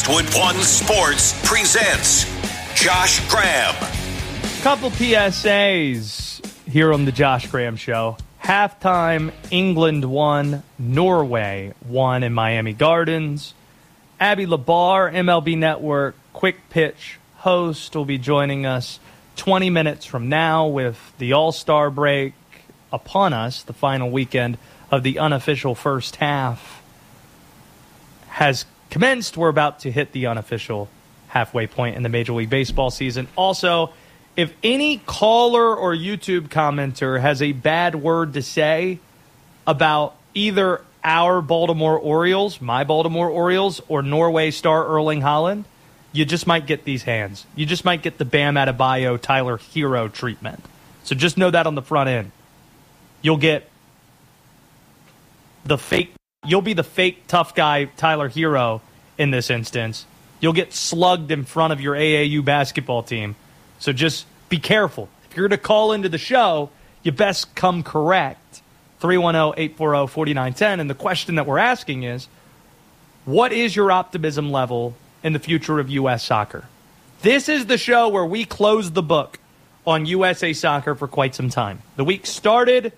Westwood One Sports presents Josh Graham. Couple PSAs here on the Josh Graham Show. Halftime, England won, Norway won in Miami Gardens. Abby Labar, MLB Network Quick Pitch host, will be joining us 20 minutes from now with the All-Star break upon us. The final weekend of the unofficial first half has commenced. We're about to hit the unofficial halfway point in the Major League Baseball season. Also, if any caller or YouTube commenter has a bad word to say about either our Baltimore Orioles, my Baltimore Orioles, or Norway star Erling Haaland, you just might get these hands. You just might get the Bam Adebayo, Tyler Hero treatment. So just know that on the front end. You'll get the fake. You'll be the fake tough guy, Tyler Hero, in this instance. You'll get slugged in front of your AAU basketball team. So just be careful. If you're going to call into the show, you best come correct. 310-840-4910. And the question that we're asking is, what is your optimism level in the future of U.S. soccer? This is the show where we close the book on USA Soccer for quite some time. The week started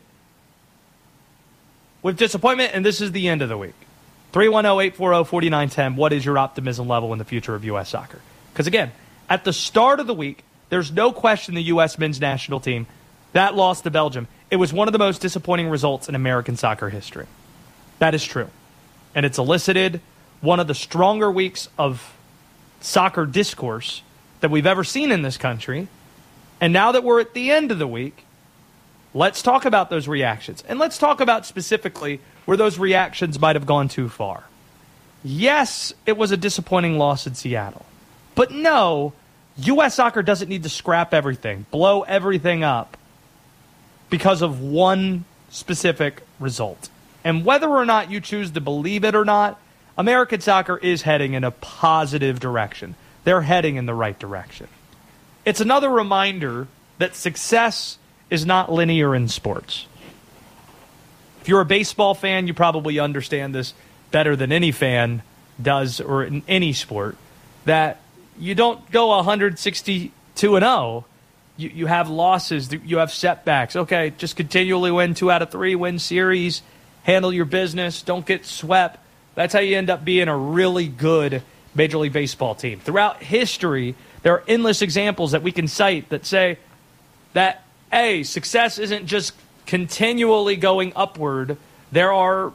with disappointment, and this is the end of the week. 310-840-4910. What is your optimism level in the future of U.S. soccer? Because, again, at the start of the week, there's no question the U.S. men's national team, that loss to Belgium, it was one of the most disappointing results in American soccer history. That is true. And it's elicited one of the stronger weeks of soccer discourse that we've ever seen in this country. And now that we're at the end of the week, let's talk about those reactions. And let's talk about specifically where those reactions might have gone too far. Yes, it was a disappointing loss in Seattle. But no, U.S. soccer doesn't need to scrap everything, blow everything up because of one specific result. And whether or not you choose to believe it or not, American soccer is heading in a positive direction. They're heading in the right direction. It's another reminder that success is not linear in sports. If you're a baseball fan, you probably understand this better than any fan does, or in any sport, that you don't go 162-0. You have losses, you have setbacks. Okay, just continually win 2 out of 3, win series, handle your business, don't get swept. That's how you end up being a really good Major League Baseball team. Throughout history, there are endless examples that we can cite that say that, A, success isn't just continually going upward. There are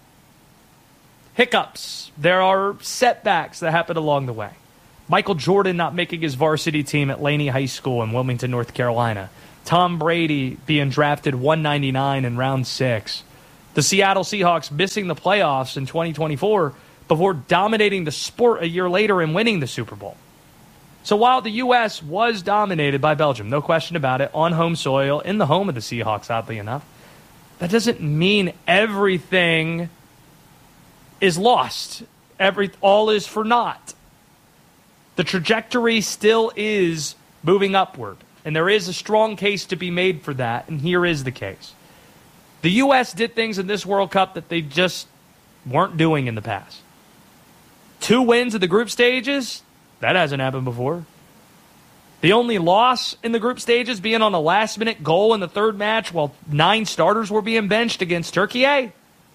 hiccups. There are setbacks that happen along the way. Michael Jordan not making his varsity team at Laney High School in Wilmington, North Carolina. Tom Brady being drafted 199 in round 6. The Seattle Seahawks missing the playoffs in 2024 before dominating the sport a year later and winning the Super Bowl. So while the U.S. was dominated by Belgium, no question about it, on home soil, in the home of the Seahawks, oddly enough, that doesn't mean everything is lost. All is for naught. The trajectory still is moving upward, and there is a strong case to be made for that, and here is the case. The U.S. did things in this World Cup that they just weren't doing in the past. 2 wins in the group stages, that hasn't happened before. The only loss in the group stages being on a last-minute goal in the third match while 9 starters were being benched against Turkey.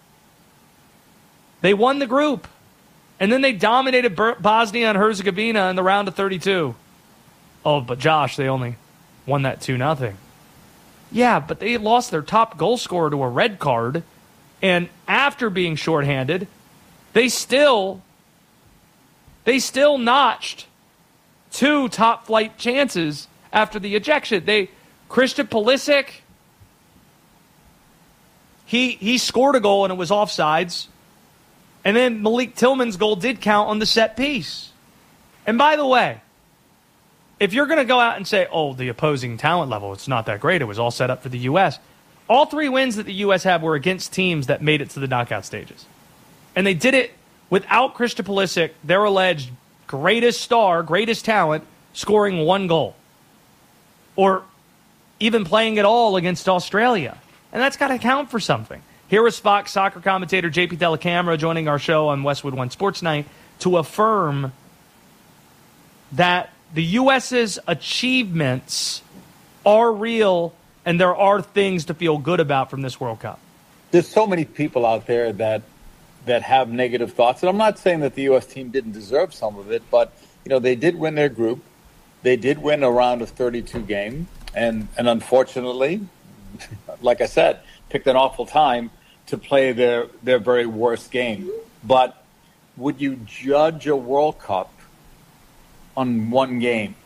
They won the group. And then they dominated Bosnia and Herzegovina in the round of 32. Oh, but Josh, they only won that 2-0. Yeah, but they lost their top goal scorer to a red card. And after being shorthanded, they still notched 2 top-flight chances after the ejection. Christian Pulisic, he scored a goal and it was offsides. And then Malik Tillman's goal did count on the set piece. And by the way, if you're going to go out and say, oh, the opposing talent level, it's not that great, it was all set up for the U.S., all 3 wins that the U.S. had were against teams that made it to the knockout stages. And they did it without Christian Pulisic, their alleged greatest star, greatest talent, scoring 1 goal. Or even playing at all against Australia. And that's got to count for something. Here is Fox soccer commentator JP Dellacamera joining our show on Westwood One Sports Night to affirm that the U.S.'s achievements are real and there are things to feel good about from this World Cup? There's so many people out there that have negative thoughts. And I'm not saying that the U.S. team didn't deserve some of it, but, they did win their group. They did win a round of 32 game. And unfortunately, like I said, picked an awful time to play their very worst game. But would you judge a World Cup on one game?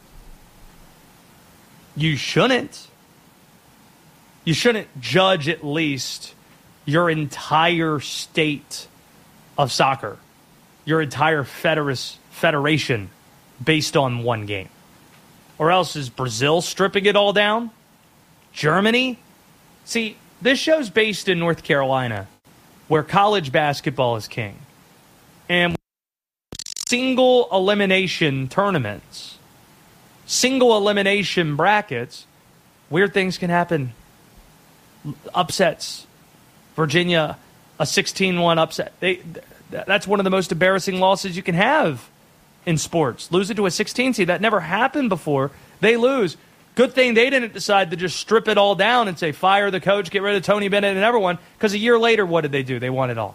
You shouldn't. You shouldn't judge at least your entire state of soccer, your entire federation based on one game. Or else is Brazil stripping it all down? Germany? See, this show's based in North Carolina, where college basketball is king. And single elimination tournaments, single elimination brackets, weird things can happen. Upsets. Virginia, a 16-1 upset. That's one of the most embarrassing losses you can have in sports. Lose it to a 16 seed. That never happened before. They lose. Good thing they didn't decide to just strip it all down and say, fire the coach, get rid of Tony Bennett and everyone, because a year later, what did they do? They won it all.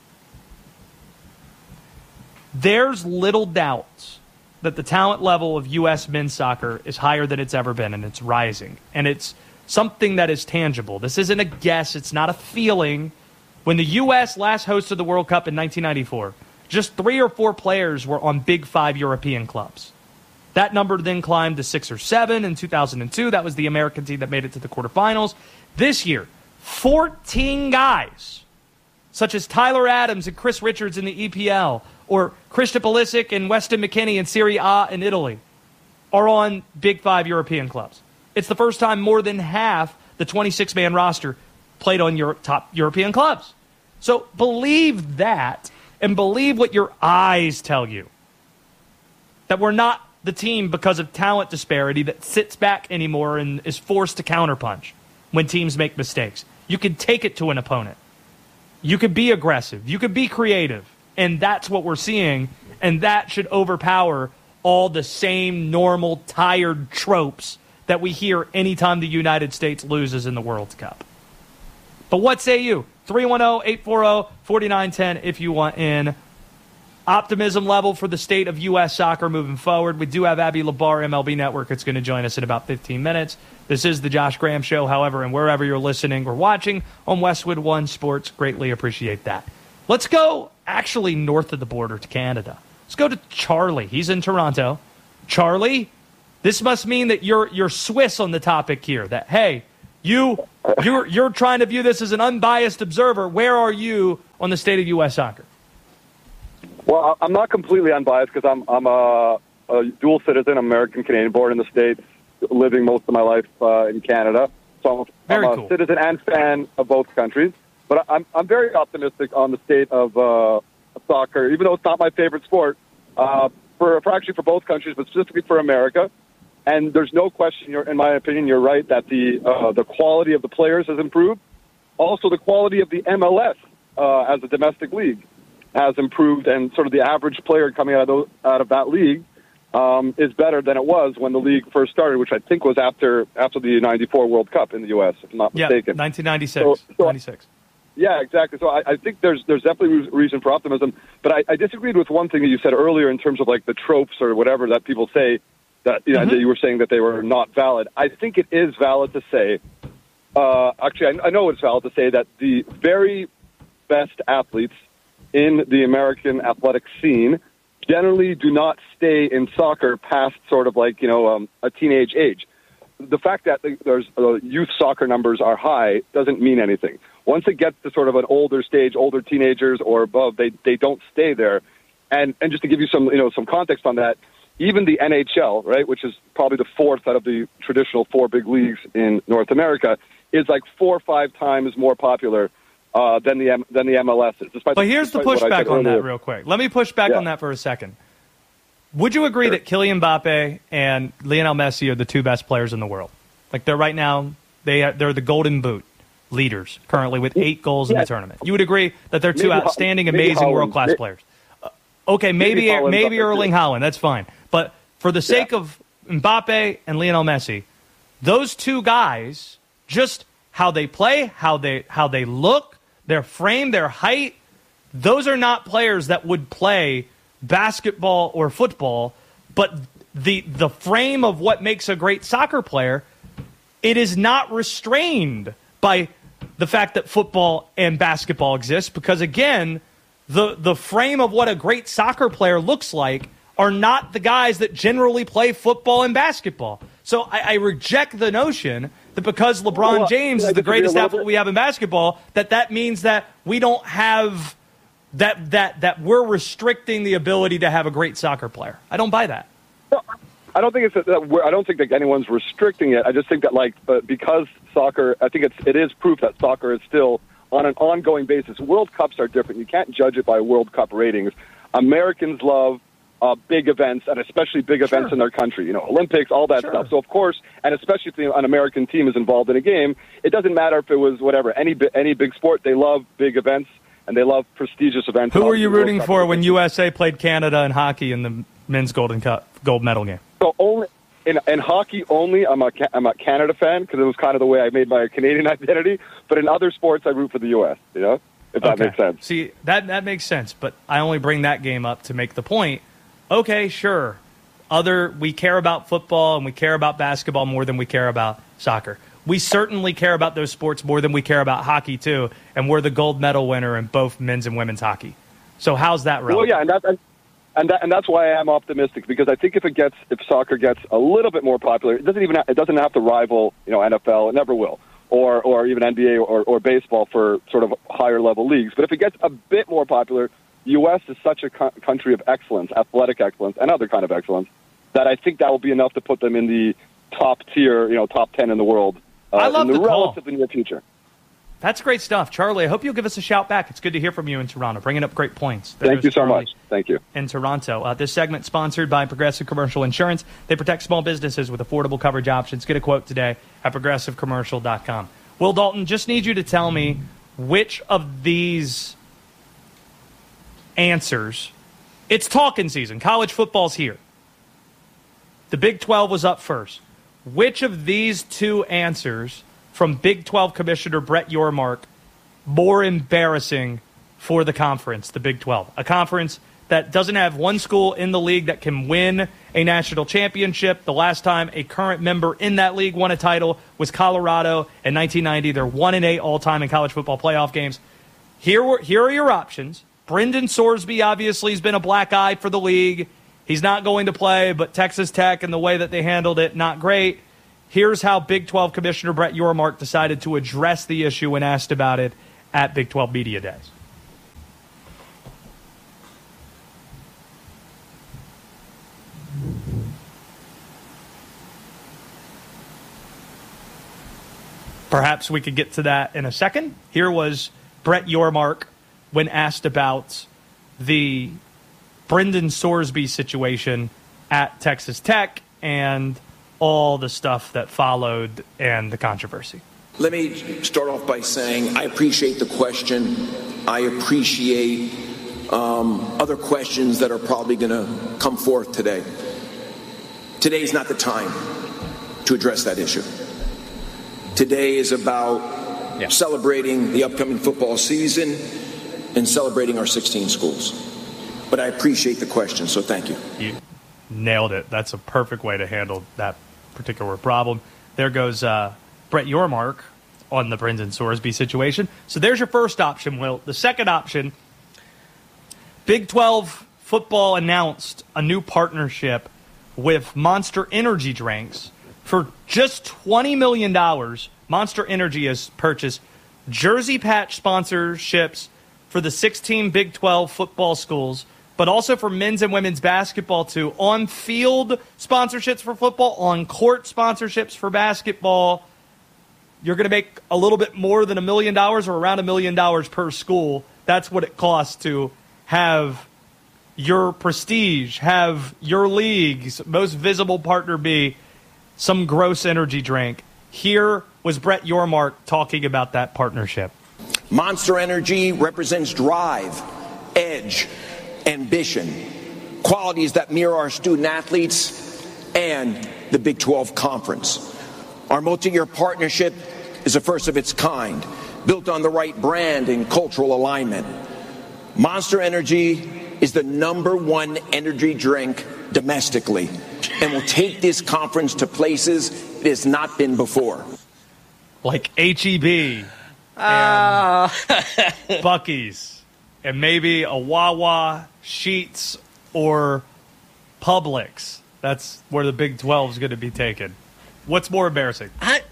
There's little doubt that the talent level of U.S. men's soccer is higher than it's ever been, and it's rising. And it's something that is tangible. This isn't a guess. It's not a feeling. When the U.S. last hosted the World Cup in 1994, just 3 or 4 players were on Big 5 European clubs. That number then climbed to 6 or 7 in 2002. That was the American team that made it to the quarterfinals. This year, 14 guys, such as Tyler Adams and Chris Richards in the EPL, or Christian Pulisic and Weston McKennie in Serie A in Italy, are on Big 5 European clubs. It's the first time more than half the 26-man roster played on your top European clubs. So believe that and believe what your eyes tell you. That we're not the team because of talent disparity that sits back anymore and is forced to counterpunch when teams make mistakes. You can take it to an opponent. You can be aggressive. You can be creative. And that's what we're seeing. And that should overpower all the same normal, tired tropes that we hear anytime the United States loses in the World Cup. But what say you? 310-840-4910 if you want in. Optimism level for the state of U.S. soccer moving forward. We do have Abby Labar, MLB Network. It's going to join us in about 15 minutes. This is the Josh Graham Show, however, and wherever you're listening or watching on Westwood One Sports, greatly appreciate that. Let's go actually north of the border to Canada. Let's go to Charlie. He's in Toronto. Charlie, this must mean that you're Swiss on the topic here. That, hey, you're trying to view this as an unbiased observer. Where are you on the state of U.S. soccer? Well, I'm not completely unbiased because I'm a dual citizen, American-Canadian, born in the States, living most of my life in Canada. So I'm a citizen and fan of both countries. But I'm very optimistic on the state of soccer, even though it's not my favorite sport, for both countries, but specifically for America. And there's no question, in my opinion, you're right, that the quality of the players has improved. Also, the quality of the MLS as a domestic league has improved, and sort of the average player coming out of that league is better than it was when the league first started, which I think was after the '94 World Cup in the U.S., if I'm not mistaken. 1996. 96. Yeah, exactly. So I think there's definitely reason for optimism. But I disagreed with one thing that you said earlier in terms of like the tropes or whatever that people say that that you were saying that they were not valid. I think it is valid to say. Actually, I know it's valid to say that the very best athletes in the American athletic scene generally do not stay in soccer past sort of like, a teenage age. The fact that there's youth soccer numbers are high doesn't mean anything. Once it gets to sort of an older stage, older teenagers or above, they don't stay there. And just to give you some context on that, even the NHL, right, which is probably the fourth out of the traditional 4 big leagues in North America, is like 4 or 5 times more popular than the MLS is. But here's the pushback on that real quick. Let me push back on that for a second. Would you agree that Kylian Mbappe and Lionel Messi are the 2 best players in the world? Like they're right now, they're the Golden Boot leaders currently with 8 goals in the tournament. You would agree that they're 2 outstanding, amazing, world-class players? Okay, maybe Erling Haaland, that's fine. But for the sake of Mbappe and Lionel Messi, those two guys, just how they play, how they look, their frame, their height, those are not players that would play basketball or football, but the frame of what makes a great soccer player, it is not restrained by the fact that football and basketball exist, because again, the frame of what a great soccer player looks like are not the guys that generally play football and basketball. So I reject the notion that because LeBron James is the greatest athlete we have in basketball, that means that we don't have that we're restricting the ability to have a great soccer player. I don't buy that. I don't think I don't think that anyone's restricting it. I just think that because soccer, I think it is proof that soccer is still on an ongoing basis. World Cups are different. You can't judge it by World Cup ratings. Americans love big events, and especially big events in their country. Olympics, all that stuff. So of course, and especially if an American team is involved in a game, it doesn't matter if it was any big sport. They love big events and they love prestigious events. Who were you rooting for when USA played Canada in hockey in the men's gold medal game? So only in hockey only, I'm a Canada fan because it was kind of the way I made my Canadian identity. But in other sports, I root for the U.S. If that makes sense. See, that makes sense. But I only bring that game up to make the point. Okay, sure. We care about football and we care about basketball more than we care about soccer. We certainly care about those sports more than we care about hockey too. And we're the gold medal winner in both men's and women's hockey. So how's that relevant? Well, yeah, and that's why I am optimistic, because I think if soccer gets a little bit more popular, it doesn't have to rival NFL. It never will, or even NBA or baseball for sort of higher level leagues. But if it gets a bit more popular, U.S. is such a country of excellence, athletic excellence, and other kind of excellence, that I think that will be enough to put them in the top tier, top 10 in the world I love in the call. relatively near future. That's great stuff. Charlie, I hope you'll give us a shout back. It's good to hear from you in Toronto, bringing up great points. Thank you so much. Thank you. In Toronto. This segment sponsored by Progressive Commercial Insurance. They protect small businesses with affordable coverage options. Get a quote today at progressivecommercial.com. Will Dalton, just need you to tell me which of these answers. It's talking season. College football's here. The Big 12 was up first. Which of these two answers from Big 12 Commissioner Brett Yormark more embarrassing for the conference, the Big 12? A conference that doesn't have one school in the league that can win a national championship. The last time a current member in that league won a title was Colorado in 1990. They're 1-8 all-time in college football playoff games. Here are your options. Brendan Sorsby obviously has been a black eye for the league. He's not going to play, but Texas Tech and the way that they handled it, not great. Here's how Big 12 Commissioner Brett Yormark decided to address the issue when asked about it at Big 12 Media Days. Perhaps we could get to that in a second. Here was Brett Yormark when asked about the Brendan Sorsby situation at Texas Tech and all the stuff that followed and the controversy. Let me start off by saying I appreciate the question. I appreciate other questions that are probably going to come forth today. Today is not the time to address that issue. Today is about celebrating the upcoming football season and celebrating our 16 schools. But I appreciate the question, so thank you. You nailed it. That's a perfect way to handle that particular problem. There goes Brett Yormark on the Brendan Sorsby situation. So there's your first option, Will. The second option, Big 12 football announced a new partnership with Monster Energy drinks. For just $20 million, Monster Energy has purchased jersey patch sponsorships for the 16 Big 12 football schools, but also for men's and women's basketball too. On-field sponsorships for football, on-court sponsorships for basketball. You're going to make a little bit more than $1 million or around $1 million per school. That's what it costs to have your prestige, have your league's most visible partner be some gross energy drink. Here was Brett Yormark talking about that partnership. Monster Energy represents drive, edge, ambition, qualities that mirror our student athletes and the Big 12 Conference. Our multi-year partnership is a first of its kind, built on the right brand and cultural alignment. Monster Energy is the #1 energy drink domestically and will take this conference to places it has not been before. Like H-E-B and Buc-ee's and maybe a Wawa, Sheetz, or Publix. That's where the Big 12 is going to be taken. What's more embarrassing?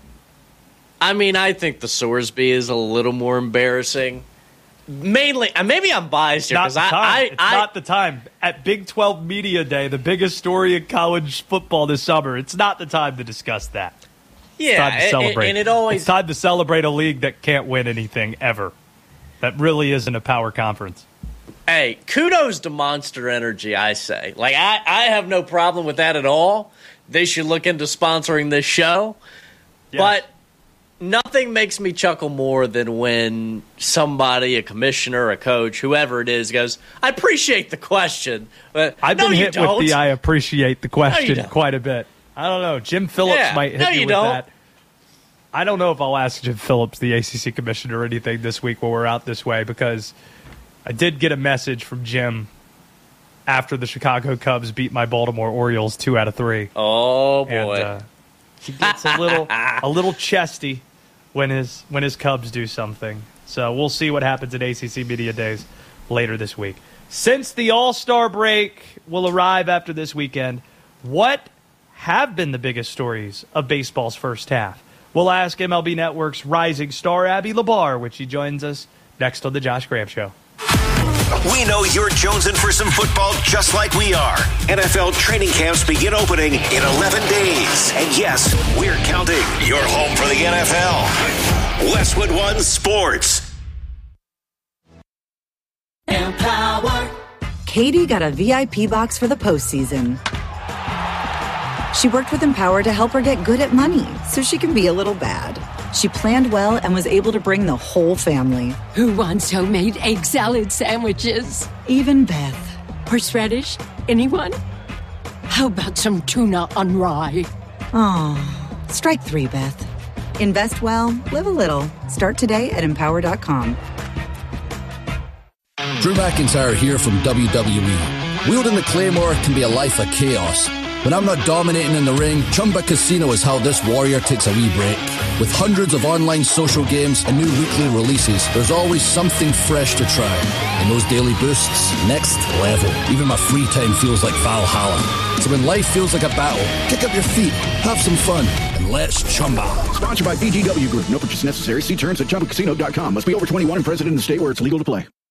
I mean, I think the Sorsby is a little more embarrassing. Mainly, maybe I'm biased here because it's not the time. At Big 12 Media Day, the biggest story in college football this summer, it's not the time to discuss that. It's time to celebrate. And it's time to celebrate a league that can't win anything ever. That really isn't a power conference. Hey, kudos to Monster Energy, I say. Like, I have no problem with that at all. They should look into sponsoring this show. Yes. But nothing makes me chuckle more than when somebody, a commissioner, a coach, whoever it is, goes, I appreciate the question. But I've been hit with the I appreciate the question quite a bit. I don't know. Jim Phillips might hit me with that. I don't know if I'll ask Jim Phillips, the ACC commissioner, or anything this week when we're out this way, because I did get a message from Jim after the Chicago Cubs beat my Baltimore Orioles 2 out of 3. Oh, boy. And, he gets a little chesty when his Cubs do something. So we'll see what happens at ACC Media Days later this week. Since the All-Star break will arrive after this weekend, what have been the biggest stories of baseball's first half? We'll ask MLB Network's rising star Abby Labar, which she joins us next on The Josh Graham Show. We know you're jonesing for some football just like we are. NFL training camps begin opening in 11 days. And yes, we're counting. You're home for the NFL. Westwood One Sports. Empower. Katie got a VIP box for the postseason. She worked with Empower to help her get good at money so she can be a little bad. She planned well and was able to bring the whole family. Who wants homemade egg salad sandwiches? Even Beth. Horseradish? Anyone? How about some tuna on rye? Oh, strike 3, Beth. Invest well, live a little. Start today at Empower.com. Drew McIntyre here from WWE. Wielding the Claymore can be a life of chaos. When I'm not dominating in the ring, Chumba Casino is how this warrior takes a wee break. With hundreds of online social games and new weekly releases, there's always something fresh to try. And those daily boosts, next level. Even my free time feels like Valhalla. So when life feels like a battle, kick up your feet, have some fun, and let's Chumba. Sponsored by BGW Group. No purchase necessary. See terms at ChumbaCasino.com. Must be over 21 and present in the state where it's legal to play.